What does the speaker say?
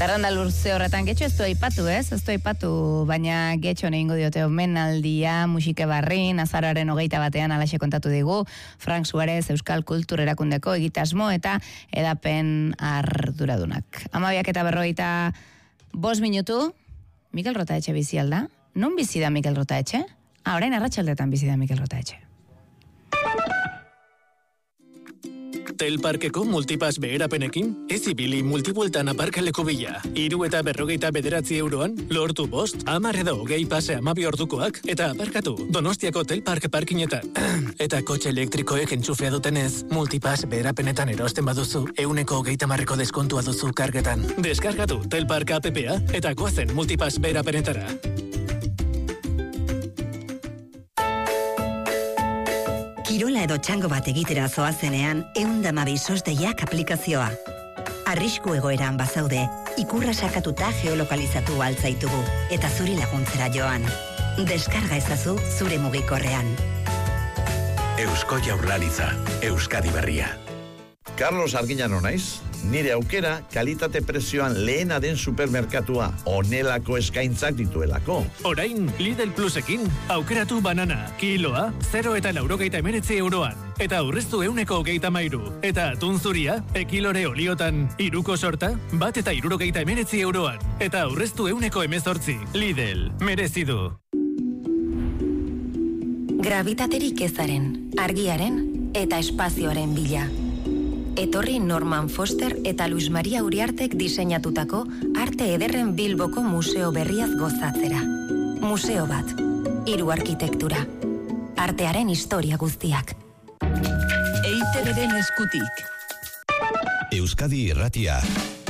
Zerrenda lurze horretan getxo ez du aipatu, baina getxo nehingo diote omenaldia, musike barrin, azaroaren 21 alaxe kontatu digu, Frank Suarez Euskal Kultur Erakundeko egitasmo eta edapen arduradunak. 12:45 minutu, Mikel Rotaetxe bizi alda? Non bizi da Mikel Rotaetxe? Orain arratsaldetan bizi da Mikel Rotaetxe. Telparkeko multipass beherapenekin, ez ibili multibueltan aparkaleko bila. 349 euroan, lortu 5, 10 edo 20 pase 12 ordukoak, eta aparkatu Donostiako Telpark parkinetan. Eta kotxe elektrikoek entxufea dutenez, multipass beherapenetan erosten baduzu, 130% deskontua duzu kargetan. Deskargatu Telpark app-a eta goazen multipass beherapenetara. Kirola edo txango bat egitera zoazenean, 112 SOS-deiak aplikazioa. Arrisku egoeran bazaude, ikurra sakatuta geolokalizatu altzaitugu, eta zuri laguntzera joan. Deskarga ezazu zure mugikorrean. Eusko Jaurlaritza, Euskadi Berria. Carlos Arguiñano naiz, nire aukera kalitate prezioan lehena den supermerkatua, onelako eskaintzak dituelako. Orain, Lidl Plusekin, aukeratu banana, kiloa, 0,89 euroan. Eta aurreztu 123. Eta atun zuria, ekilore oliotan, 3 sorta, 1,79 euroan. Eta aurreztu 118. Lidl, merezidu. Gravitaterik ezaren, argiaren eta espazioaren bila. Etorri Norman Foster eta Luis Maria Uriartek diseinatutako arte ederren Bilboko museo berriaz gozatzera. Museo bat, 3 arkitektura. Artearen historia guztiak. EITB-den eskutik. Euskadi Irratia.